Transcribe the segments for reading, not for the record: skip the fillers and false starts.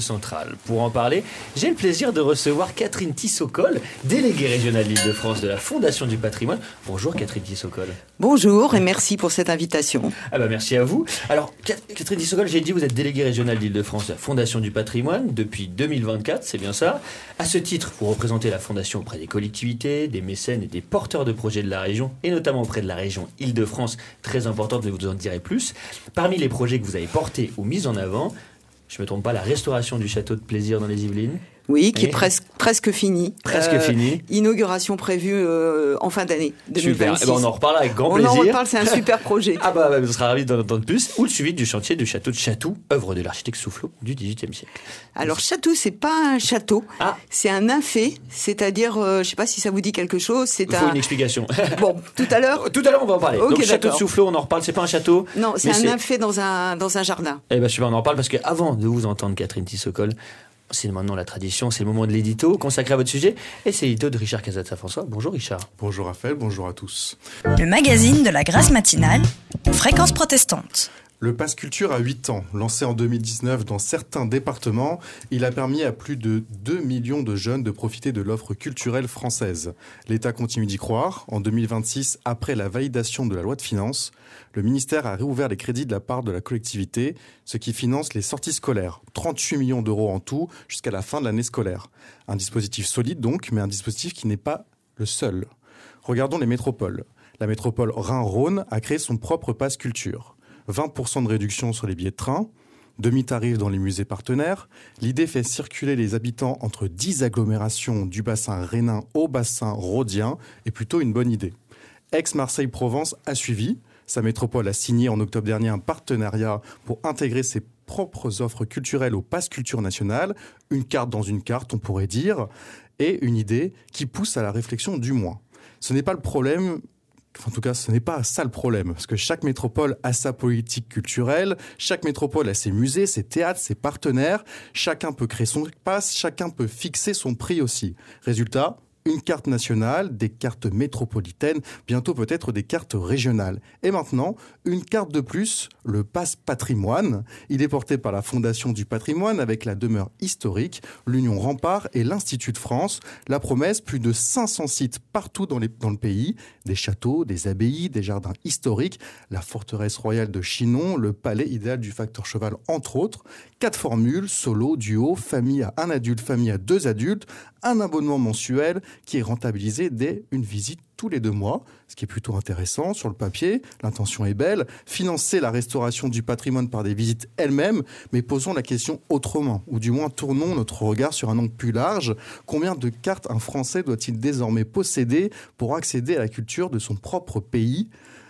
Centrale. Pour en parler, j'ai le plaisir de recevoir Catherine Tissot-Coll, déléguée régionale d'Île-de-France de la Fondation du Patrimoine. Bonjour Catherine Tissot-Coll. Bonjour et merci pour cette invitation. Merci à vous. Alors Catherine Tissot-Coll, j'ai dit vous êtes déléguée régionale d'Île-de-France de la Fondation du Patrimoine depuis 2024, c'est bien ça. À ce titre, vous représentez la Fondation auprès des collectivités, des mécènes et des porteurs de projets de la région, et notamment auprès de la région Île-de-France, très importante, mais vous en direz plus. Parmi les projets que vous avez portés ou mis en avant, je ne me trompe pas, la restauration du château de Plaisir dans les Yvelines. Oui, qui est presque fini. Presque fini. Inauguration prévue en fin d'année 2026. Super. On en reparle avec grand plaisir. On en reparle, c'est un super projet. On sera ravis d'en entendre plus. Ou le suivi du chantier du château de Chatou, œuvre de l'architecte Soufflot du XVIIIe siècle. Alors Chatou, c'est pas un château, c'est un nymphéa, c'est-à-dire, je ne sais pas si ça vous dit quelque chose. Il faut une explication. Bon, tout à l'heure. Tout à l'heure, on va en parler. Okay, donc château de Soufflot, on en reparle. C'est pas un château. Non, c'est un nymphéa dans un jardin. Super, on en parle parce qu'avant de vous entendre, Catherine Tissot-Coll, c'est maintenant la tradition, c'est le moment de l'édito consacré à votre sujet. Et c'est l'édito de Richard Casatza-François. Bonjour Richard. Bonjour Raphaël, bonjour à tous. Le magazine de la Grâce matinale, Fréquence protestante. Le Pass Culture a 8 ans. Lancé en 2019 dans certains départements, il a permis à plus de 2 millions de jeunes de profiter de l'offre culturelle française. L'État continue d'y croire. En 2026, après la validation de la loi de finances, le ministère a réouvert les crédits de la part de la collectivité, ce qui finance les sorties scolaires. 38 millions d'euros en tout jusqu'à la fin de l'année scolaire. Un dispositif solide donc, mais un dispositif qui n'est pas le seul. Regardons les métropoles. La métropole Rhin-Rhône a créé son propre Pass Culture. 20% de réduction sur les billets de train, demi-tarif dans les musées partenaires. L'idée fait circuler les habitants entre 10 agglomérations du bassin rhénin au bassin rhodien est plutôt une bonne idée. Aix-Marseille-Provence a suivi. Sa métropole a signé en octobre dernier un partenariat pour intégrer ses propres offres culturelles au Pass Culture national. Une carte dans une carte, on pourrait dire, et une idée qui pousse à la réflexion du moins. Ce n'est pas le problème. En tout cas, ce n'est pas ça le problème, parce que chaque métropole a sa politique culturelle, chaque métropole a ses musées, ses théâtres, ses partenaires, chacun peut créer son pass, chacun peut fixer son prix aussi. Résultat, une carte nationale, des cartes métropolitaines, bientôt peut-être des cartes régionales. Et maintenant, une carte de plus, le Pass Patrimoine. Il est porté par la Fondation du Patrimoine avec la demeure historique, l'Union Rempart et l'Institut de France. La promesse, plus de 500 sites partout dans le pays, des châteaux, des abbayes, des jardins historiques, la forteresse royale de Chinon, le palais idéal du facteur cheval, entre autres. 4 formules, solo, duo, famille à 1 adulte, famille à 2 adultes, un abonnement mensuel qui est rentabilisé dès une visite tous les 2 mois, ce qui est plutôt intéressant sur le papier. L'intention est belle, financer la restauration du patrimoine par des visites elles-mêmes, mais posons la question autrement, ou du moins tournons notre regard sur un angle plus large. Combien de cartes un Français doit-il désormais posséder pour accéder à la culture de son propre pays ?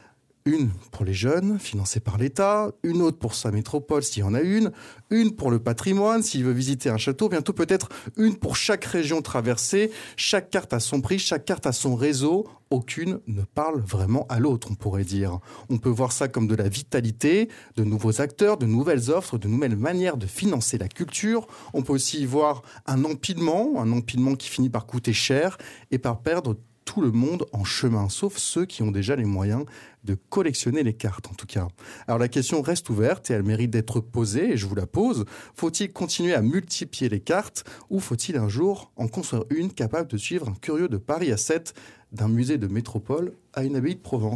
Une pour les jeunes, financée par l'État, une autre pour sa métropole s'il y en a une pour le patrimoine s'il veut visiter un château, bientôt peut-être une pour chaque région traversée. Chaque carte a son prix, chaque carte a son réseau. Aucune ne parle vraiment à l'autre, on pourrait dire. On peut voir ça comme de la vitalité, de nouveaux acteurs, de nouvelles offres, de nouvelles manières de financer la culture. On peut aussi y voir un empilement qui finit par coûter cher et par perdre tout le monde en chemin, sauf ceux qui ont déjà les moyens de collectionner les cartes, en tout cas. Alors la question reste ouverte et elle mérite d'être posée, et je vous la pose. Faut-il continuer à multiplier les cartes ou faut-il un jour en construire une capable de suivre un curieux de Paris à 7 d'un musée de métropole à une abbaye de Provence ?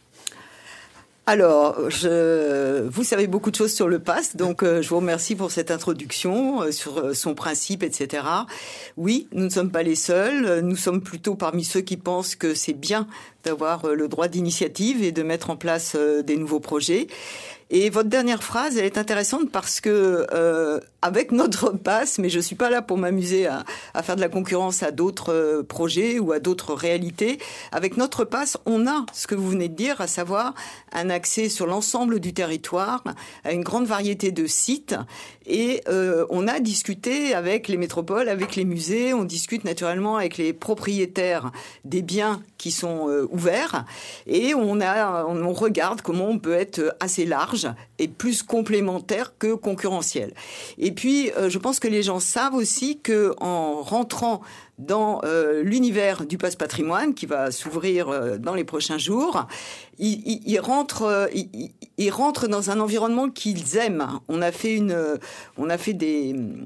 Alors, vous savez beaucoup de choses sur le Pass, donc je vous remercie pour cette introduction sur son principe, etc. Oui, nous ne sommes pas les seuls, nous sommes plutôt parmi ceux qui pensent que c'est bien d'avoir le droit d'initiative et de mettre en place des nouveaux projets. Et votre dernière phrase, elle est intéressante parce que avec notre pass, mais je suis pas là pour m'amuser à faire de la concurrence à d'autres projets ou à d'autres réalités. Avec notre pass, on a ce que vous venez de dire, à savoir un accès sur l'ensemble du territoire à une grande variété de sites. Et on a discuté avec les métropoles, avec les musées, on discute naturellement avec les propriétaires des biens qui sont ouverts, et on regarde comment on peut être assez large et plus complémentaire que concurrentiel. Et puis, je pense que les gens savent aussi que en rentrant dans l'univers du Pass Patrimoine qui va s'ouvrir dans les prochains jours, ils rentrent dans un environnement qu'ils aiment. On a fait